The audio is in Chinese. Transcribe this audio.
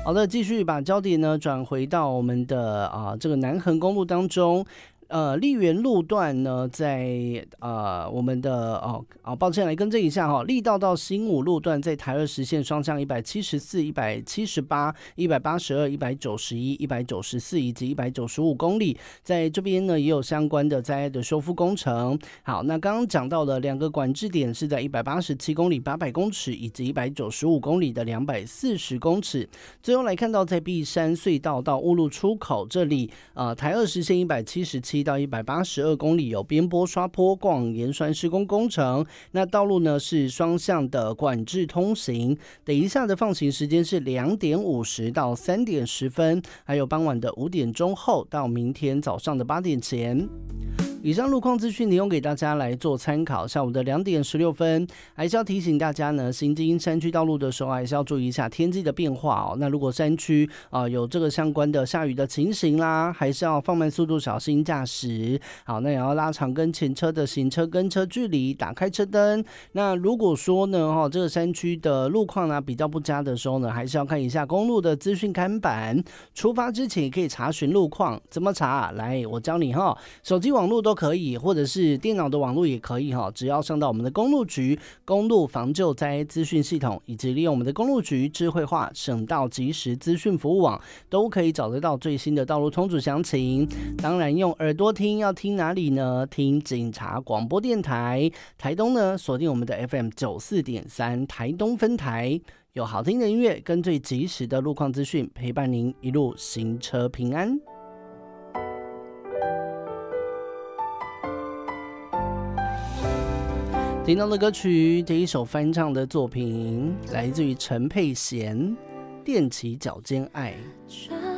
好的，继续把焦点呢转回到我们的这个南横公路当中。丽园路段呢，在我们的抱歉，来更正一下哈，力道到新武路段在台二实线双向174、178、182、191、194以及195公里，在这边呢也有相关的灾害的修复工程。好，那刚刚讲到了两个管制点是在187公里800公尺以及195公里的240公尺。最后来看到在碧山隧道到雾路出口这里，台二实线177到182公里有边坡刷坡逛盐酸施工工程，那道路呢是双向的管制通行，等一下的放行时间是2点50到3点10分，还有傍晚的5点钟后到明天早上的8点前。以上路况资讯提供给大家来做参考。下午的2点16分，还是要提醒大家呢，行经山区道路的时候，还是要注意一下天气的变化哦。那如果山区有这个相关的下雨的情形啦，还是要放慢速度，小心驾驶。好，那也要拉长跟前车的行车跟车距离，打开车灯。那如果说呢，这个山区的路况呢比较不佳的时候呢，还是要看一下公路的资讯看板。出发之前也可以查询路况，怎么查？来，我教你哈，手机网络都可以，或者是电脑的网络也可以哈，只要上到我们的公路局公路防救灾资讯系统，以及利用我们的公路局智慧化省道即时资讯服务网，都可以找得到最新的道路通知详情。当然用耳朵听，要听哪里呢？听警察广播电台，台东呢锁定我们的 FM 94.3台东分台，有好听的音乐跟最及时的路况资讯，陪伴您一路行车平安。听到的歌曲，这一首翻唱的作品来自于陈佩娴，踮起脚尖爱。